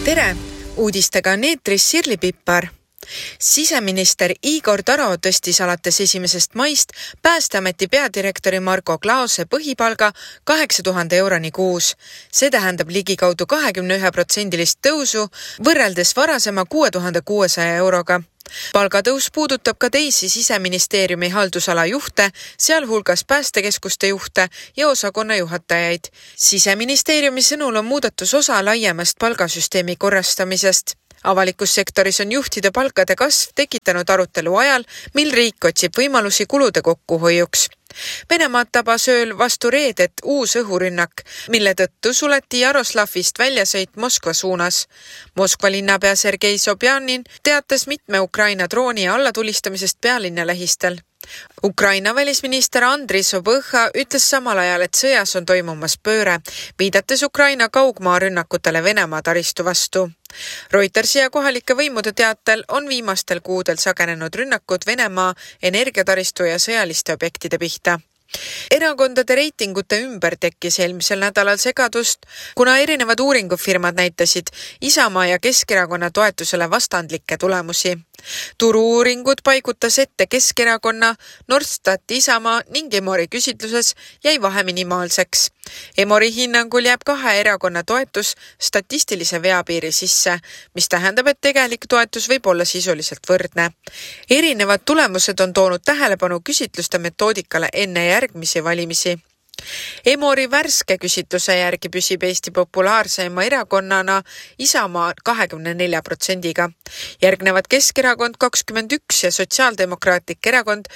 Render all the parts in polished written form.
Tere! Uudistega on eetris Sirli Pippar. Siseminister Igor Taro tõstis alates 1. maist Päästeameti peadirektori Margo Klaose põhipalga 8000 euroni kuus. See tähendab ligikaudu 21% tõusu võrreldes varasema 6600 euroga. Palgatõus puudutab ka teisi Siseministeeriumi haldusala juhte, sealhulgas päästekeskuste juhte ja osakonna juhatajaid. Siseministeeriumi sõnul on muudatus osa laiemast palgasüsteemi korrastamisest. Avalikus sektoris on juhtide palkade kasv tekitanud arutelu ajal, mil riik otsib võimalusi kulude kokkuhoiuks. Venemaad tabas ööl vastu reedet uus õhurünnak, mille tõttu suleti Jaroslavist väljasõit Moskva suunas. Moskva linnapea Sergei Sobjanin teatas mitme Ukraina drooni allatulistamisest pealinna lähistel. Ukraina välisminister Andriy Sobõha ütles samal ajal, et sõjas on toimumas pööre, viidates Ukraina kaugmaa rünnakutele Venemaa taristu vastu. Reutersi ja kohalike võimude teatel on viimastel kuudel sagenenud rünnakud Venemaa energiataristu ja sõjaliste objektide pihta. Erakondade reitingute ümber tekkis eelmisel nädalal segadust, kuna erinevad uuringufirmad näitasid Isamaa ja Keskerakonna toetusele vastandlikke tulemusi. Turu-uuringud paigutas ette Keskerakonna, Norstat, Isamaa ning Emori küsitluses jäi vahe minimaalseks. Emori hinnangul jääb kahe erakonna toetus statistilise veapiiri sisse, mis tähendab, et tegelik toetus võib olla sisuliselt võrdne. Erinevad tulemused on toonud tähelepanu küsitluste metoodikale enne järgmisi valimisi. Emori värske küsitluse järgi püsib Eesti populaarseima erakonnana Isamaa 24%-ga. Järgnevad Keskerakond 21% ja Sotsiaaldemokraatlik erakond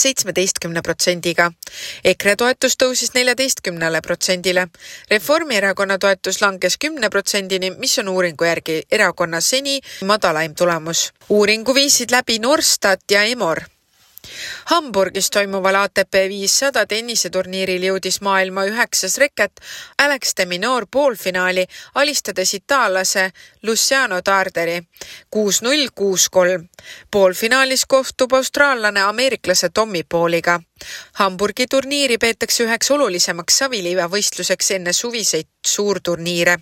17%-ga. EKRE toetus tõusis 14%-le. Reformierakonna toetus langes 10%-ni, mis on uuringu järgi erakonna seni madalaim tulemus. Uuringu viisid läbi Norstat ja Emor. Hamburgis toimuval ATP 500 tenniseturniiril jõudis maailma 9. reket Alex de Minaur poolfinaali, alistades itaallase Luciano Tarderi 6-0, 6-3. Poolfinaalis kohtub austraallane ameeriklase Tommy Pauliga. Hamburgi turniiri peetakse üheks olulisemaks saviliivavõistluseks enne suviseid suurturniire.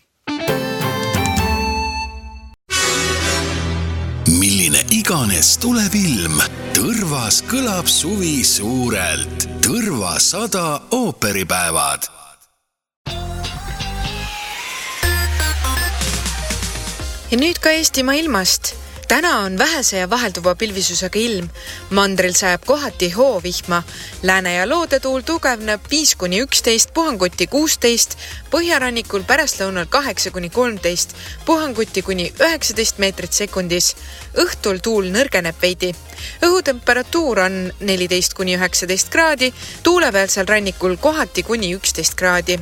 Milline iganes tuleb ilm, Tõrvas kõlab suvi suurelt. Tõrva 100 ooperipäevad. Ja nüüd ka Eestimaa ilmast. Täna on vähese ja vahelduva pilvisusega ilm. Mandril sajab kohati hoovihma. Lääne- ja loodetuul tugevneb 5-11, puhanguti 16, põhjarannikul pärastlõunal 8-13, puhanguti kuni 19 meetrit sekundis. Õhtul tuul nõrgeneb veidi. Õhutemperatuur on 14-19 kraadi, tuulepealsel rannikul kohati kuni 11 kraadi.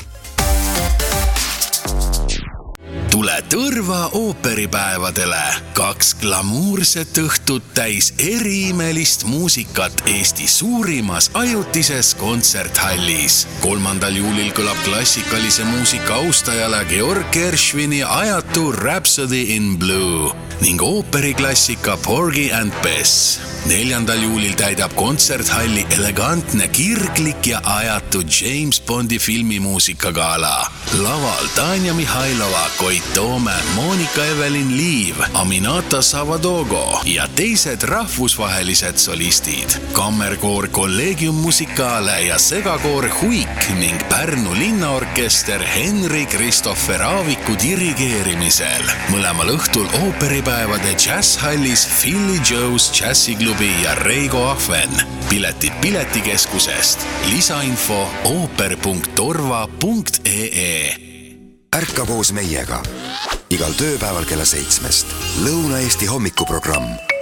Tule Tõrva ooperipäevadele. 2 glamuurset õhtut täis eriimelist muusikat Eesti suurimas ajutises kontserthallis. 3. juulil kõlab klassikalise muusika austajale Georg Gershwini ajatu Rhapsody in Blue ning ooperiklassika Porgy and Bess. 4. juulil täidab kontserthalli elegantne, kirglik ja ajatu James Bondi filmimuusikagala. Laval Tanja Mihhailova, Koit Toome, Monika Evelin Liiv, Aminata Savadogo ja teised rahvusvahelised solistid. Kammerkoor Collegium Musicale ja segakoor Huik ning Pärnu linnaorkester Henri Kristoffer Aaviku dirigeerimisel. Mõlemal õhtul ooperipäevade jazzhallis Philly Joe's Jazziklubi ja Reigo Ahven. Piletid Piletikeskusest. Lisainfo ooper.torva.ee. Ärka koos meiega. Igal tööpäeval kella 7. Lõuna-Eesti hommikuprogramm.